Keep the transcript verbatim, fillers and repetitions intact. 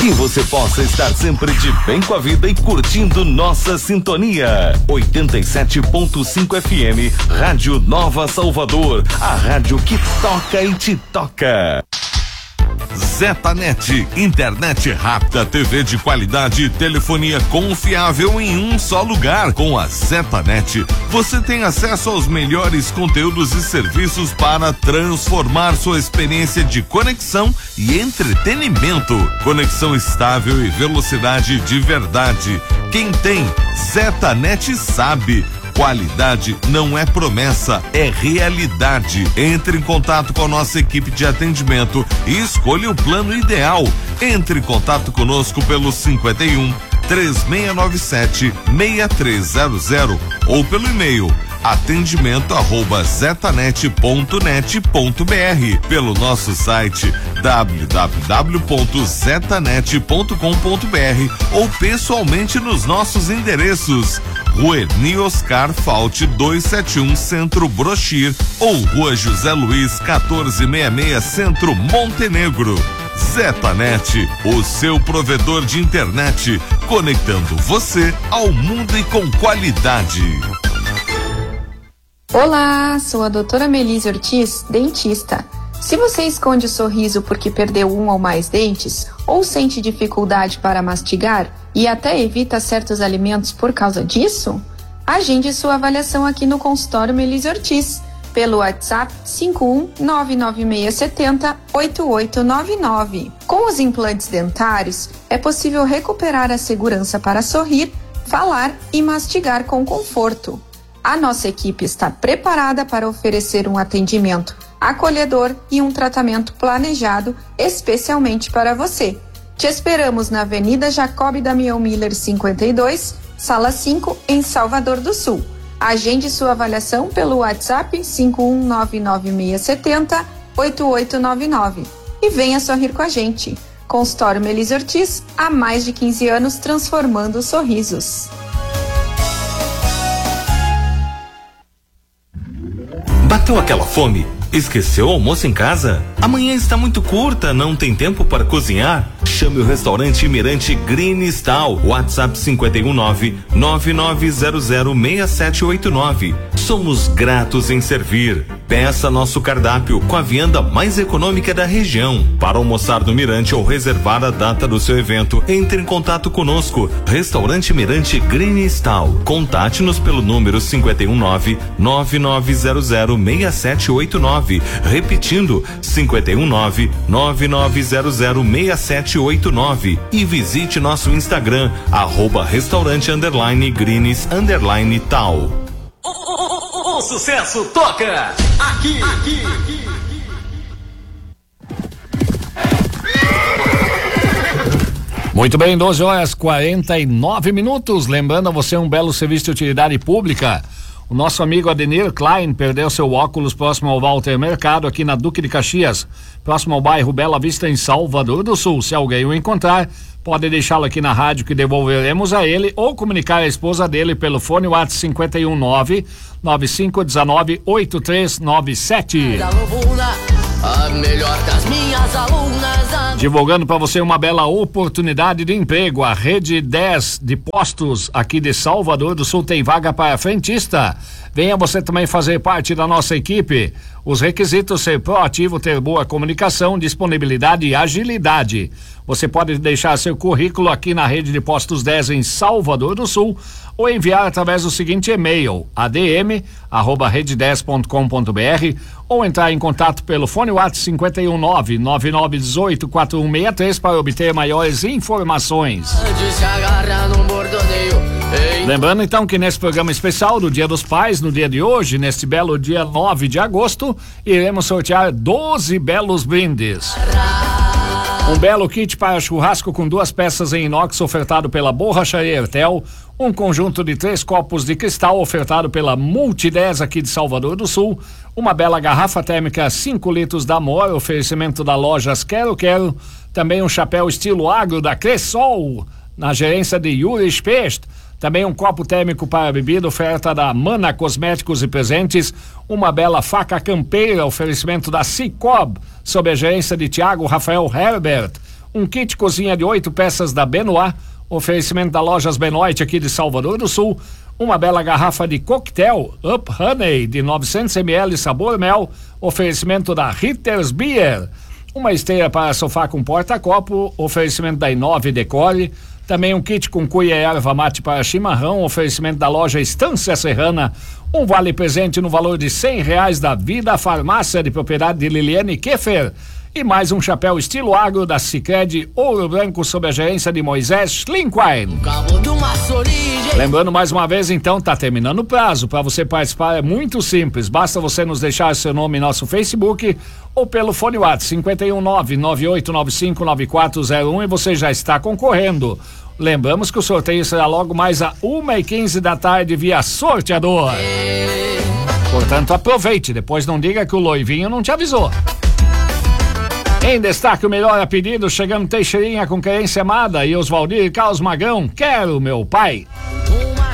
Que você possa estar sempre de bem com a vida e curtindo nossa sintonia. oitenta e sete ponto cinco F M, Rádio Nova Salvador, a rádio que toca e te toca. Zetanet, internet rápida, T V de qualidade e telefonia confiável em um só lugar. Com a Zetanet, você tem acesso aos melhores conteúdos e serviços para transformar sua experiência de conexão e entretenimento. Conexão estável e velocidade de verdade. Quem tem Zetanet sabe. Qualidade não é promessa, é realidade. Entre em contato com a nossa equipe de atendimento e escolha o plano ideal. Entre em contato conosco pelo cinquenta e um, três seis nove sete, seis três zero zero ou pelo e-mail atendimento arroba zetanet ponto net ponto br, pelo nosso site w w w ponto zetanet ponto com ponto br ou pessoalmente nos nossos endereços: Rua Erni Oscar Falte duzentos e setenta e um, Centro Brochir, ou Rua José Luiz quatorze sessenta e seis, Centro Montenegro. Zetanet, o seu provedor de internet, conectando você ao mundo e com qualidade. Olá, sou a doutora Melise Ortiz, dentista. Se você esconde o sorriso porque perdeu um ou mais dentes, ou sente dificuldade para mastigar e até evita certos alimentos por causa disso, agende sua avaliação aqui no consultório Melise Ortiz, pelo WhatsApp cinco um nove nove seis sete zero oito oito nove nove. Com os implantes dentários, é possível recuperar a segurança para sorrir, falar e mastigar com conforto. A nossa equipe está preparada para oferecer um atendimento acolhedor e um tratamento planejado especialmente para você. Te esperamos na Avenida Jacob Damião Miller cinquenta e dois, Sala cinco, em Salvador do Sul. Agende sua avaliação pelo WhatsApp cinco um nove nove seis sete zero oito oito nove nove e venha sorrir com a gente. Consultório Melise Ortiz, há mais de quinze anos transformando sorrisos. Bateu aquela fome? Esqueceu o almoço em casa? Amanhã está muito curta, não tem tempo para cozinhar? Chame o restaurante Mirante Green Style. WhatsApp cinco um nove nove nove zero zero seis sete oito nove. Somos gratos em servir. Peça nosso cardápio com a vianda mais econômica da região. Para almoçar no Mirante ou reservar a data do seu evento, entre em contato conosco. Restaurante Mirante Green Style. Contate-nos pelo número cinco um nove nove nove zero zero seis sete oito nove. Repetindo, cinco um nove nove nove zero zero seis sete oito nove. E visite nosso Instagram, arroba restaurante underline greens underline tal. O, o, o, o sucesso toca aqui, aqui, aqui. Muito bem, doze horas e quarenta e nove minutos. Lembrando a você um belo serviço de utilidade pública. O nosso amigo Adenir Klein perdeu seu óculos próximo ao Walter Mercado, aqui na Duque de Caxias, próximo ao bairro Bela Vista, em Salvador do Sul. Se alguém o encontrar, pode deixá-lo aqui na rádio que devolveremos a ele, ou comunicar a esposa dele pelo fone WhatsApp cinco um nove nove cinco um nove oito três nove sete. A melhor das minhas alunas. A... Divulgando para você uma bela oportunidade de emprego. A Rede dez de postos aqui de Salvador do Sul tem vaga para frentista. Venha você também fazer parte da nossa equipe. Os requisitos: ser proativo, ter boa comunicação, disponibilidade e agilidade. Você pode deixar seu currículo aqui na Rede de Postos dez em Salvador do Sul ou enviar através do seguinte e-mail: a d m arroba rede dez ponto com ponto b r, ou entrar em contato pelo fone WhatsApp cinco um nove nove nove um oito quatro um seis três para obter maiores informações. Lembrando então que nesse programa especial do Dia dos Pais, no dia de hoje, neste belo dia nove de agosto, iremos sortear doze belos brindes. Um belo kit para churrasco com duas peças em inox ofertado pela Borracharia Ertel, um conjunto de três copos de cristal ofertado pela Multi dez aqui de Salvador do Sul, uma bela garrafa térmica cinco litros da Amor, oferecimento da Lojas Quero Quero, também um chapéu estilo agro da Cressol, na gerência de Yuri Specht, também um copo térmico para bebida, oferta da Mana Cosméticos e Presentes, uma bela faca campeira, oferecimento da Cicob, sob a gerência de Tiago Rafael Herbert, Um kit cozinha de oito peças da Benoit, oferecimento da Lojas Benoit aqui de Salvador do Sul. Uma bela garrafa de coquetel Up Honey de novecentos mililitros sabor mel, oferecimento da Ritter's Beer. Uma esteira para sofá com porta-copo, oferecimento da Inove Decore. Também um kit com cuia e erva mate para chimarrão, oferecimento da loja Estância Serrana. Um vale presente no valor de cem reais da Vida Farmácia, de propriedade de Liliane Keffer. E mais um chapéu estilo agro da Sicredi Ouro Branco sob a gerência de Moisés Schlinquine. Lembrando mais uma vez, então, tá terminando o prazo. Para você participar é muito simples. Basta você nos deixar seu nome em nosso Facebook ou pelo fone WhatsApp cinco um nove, nove oito nove cinco, nove quatro zero um e você já está concorrendo. Lembramos que o sorteio será logo mais a uma e quinze da tarde via sorteador. Portanto, aproveite. Depois não diga que o Loivinho não te avisou. Em destaque, o melhor a pedido, chegando Teixeirinha com Querência Amada e Oswaldir Carlos Magão, Quero Meu Pai.